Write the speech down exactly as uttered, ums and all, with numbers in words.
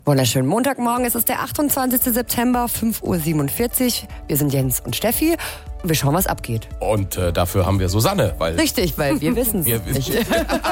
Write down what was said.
Wunderschönen Montagmorgen, es ist der achtundzwanzigster September, fünf Uhr siebenundvierzig. Wir sind Jens und Steffi und wir schauen, was abgeht. Und äh, dafür haben wir Susanne. Weil Richtig, weil wir wissen es wir nicht.